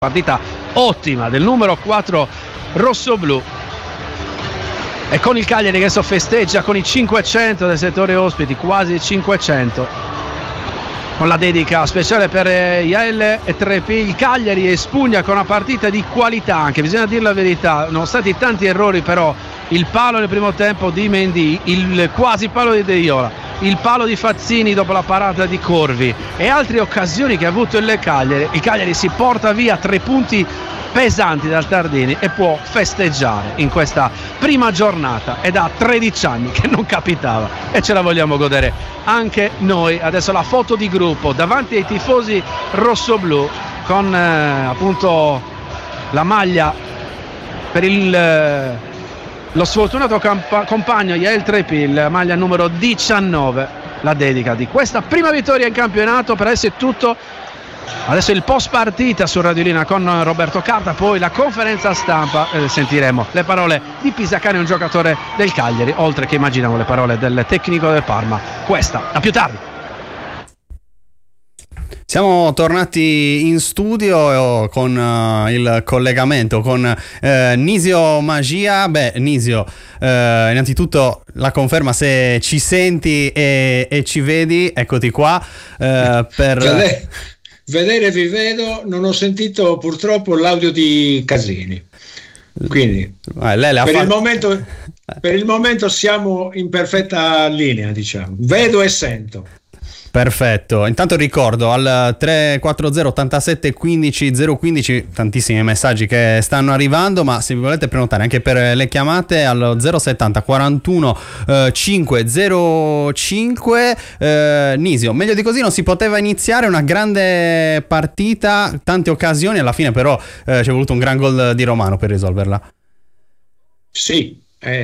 Partita ottima del numero 4 rossoblu, e con il Cagliari che adesso festeggia con i 500 del settore ospiti, quasi 500, con la dedica speciale per Yael Trepi. Il Cagliari espugna con una partita di qualità, anche bisogna dire la verità, non sono stati tanti errori, però il palo nel primo tempo di Mendy, il quasi palo di De Iola, il palo di Fazzini dopo la parata di Corvi e altre occasioni che ha avuto il Cagliari si porta via 3 punti pesanti dal Tardini e può festeggiare in questa prima giornata. È da 13 anni che non capitava e ce la vogliamo godere anche noi. Adesso la foto di gruppo davanti ai tifosi rossoblu con appunto la maglia per lo sfortunato compagno Yael Trepi, la maglia numero 19, la dedica di questa prima vittoria in campionato. Per adesso è tutto. Adesso il post partita su Radiolina con Roberto Carta, poi la conferenza stampa, sentiremo le parole di Pisacane, un giocatore del Cagliari, oltre che immaginiamo le parole del tecnico del Parma. Questa, a più tardi. Siamo tornati in studio con il collegamento con Nisio Magia. Beh, Nisio, innanzitutto la conferma se ci senti e ci vedi, eccoti qua. Vedere vi vedo, non ho sentito purtroppo l'audio di Casini, quindi per il momento siamo in perfetta linea, diciamo, vedo e sento. Perfetto, intanto ricordo al 340 87 15 015 tantissimi messaggi che stanno arrivando, ma se vi volete prenotare anche per le chiamate allo 070 41 505. Nisio, meglio di così non si poteva iniziare, una grande partita, tante occasioni, alla fine però c'è voluto un gran gol di Romano per risolverla. Sì,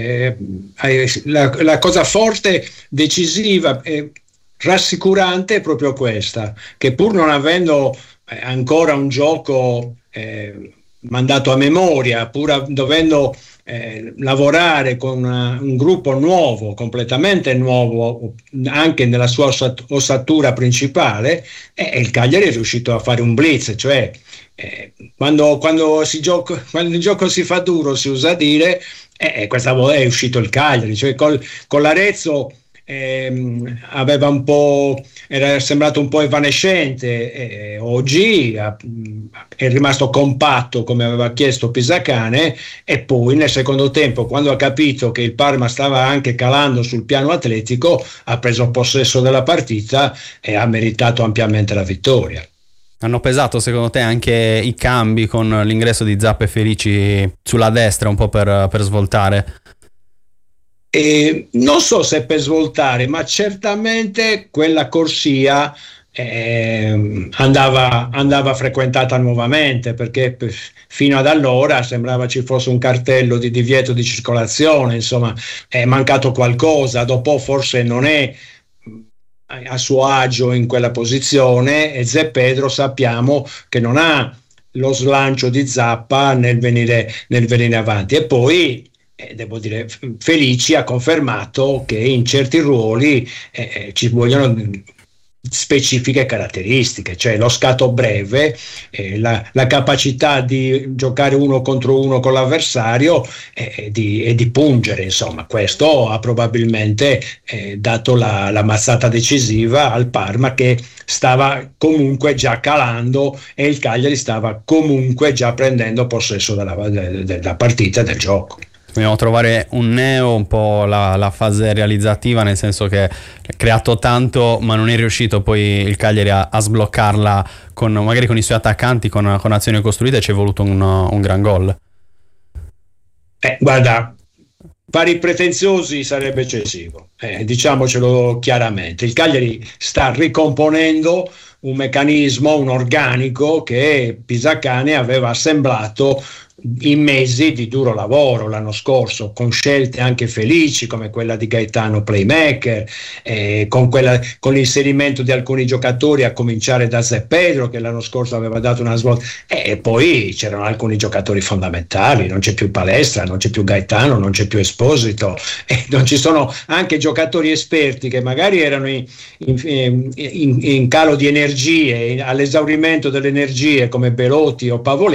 la cosa forte, decisiva, rassicurante è proprio questa, che pur non avendo ancora un gioco mandato a memoria, pur dovendo lavorare con un gruppo nuovo, completamente nuovo anche nella sua ossatura principale, il Cagliari è riuscito a fare un blitz, cioè quando il gioco si fa duro, si usa dire, questa volta è uscito il Cagliari, cioè con l'Arezzo aveva un po', era sembrato un po' evanescente, oggi è rimasto compatto come aveva chiesto Pisacane, e poi nel secondo tempo, quando ha capito che il Parma stava anche calando sul piano atletico, ha preso possesso della partita e ha meritato ampiamente la vittoria. Hanno pesato secondo te anche i cambi con l'ingresso di Zappa e Felici sulla destra un po' per svoltare? Non so se per svoltare, ma certamente quella corsia andava frequentata nuovamente, perché fino ad allora sembrava ci fosse un cartello di divieto di circolazione, insomma è mancato qualcosa. Dopo forse non è a suo agio in quella posizione, e Zé Pedro sappiamo che non ha lo slancio di Zappa nel venire avanti. E poi devo dire, Felici ha confermato che in certi ruoli ci vogliono specifiche caratteristiche, cioè lo scatto breve, la capacità di giocare uno contro uno con l'avversario e di pungere, insomma. Questo ha probabilmente dato la mazzata decisiva al Parma, che stava comunque già calando, e il Cagliari stava comunque già prendendo possesso della partita, del gioco. Dobbiamo trovare un neo, un po' la fase realizzativa, nel senso che ha creato tanto ma non è riuscito poi il Cagliari a sbloccarla magari con i suoi attaccanti, con azioni costruite. Ci è voluto un gran gol. Guarda, pari pretenziosi sarebbe eccessivo, diciamocelo chiaramente. Il Cagliari sta ricomponendo un meccanismo, un organico che Pisacane aveva assemblato in mesi di duro lavoro l'anno scorso, con scelte anche felici come quella di Gaetano Playmaker, con l'inserimento di alcuni giocatori, a cominciare da Zé Pedro, che l'anno scorso aveva dato una svolta, e poi c'erano alcuni giocatori fondamentali. Non c'è più Palestra, non c'è più Gaetano, non c'è più Esposito, e non ci sono anche giocatori esperti che magari erano in calo di energie, all'esaurimento delle energie, come Belotti o Pavoletti,